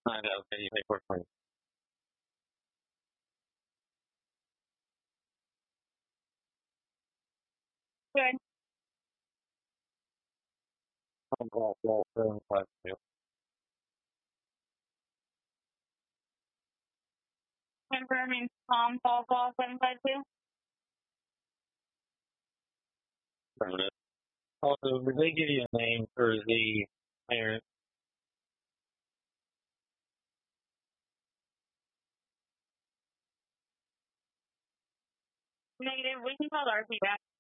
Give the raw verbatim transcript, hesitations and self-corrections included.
I know. Can you make work for me? Good. I'm glad that very much. Confirming Tom Paul Paul seven five two. Permanent. Also, did they give you a name for the parent? Negative. We can call R C back.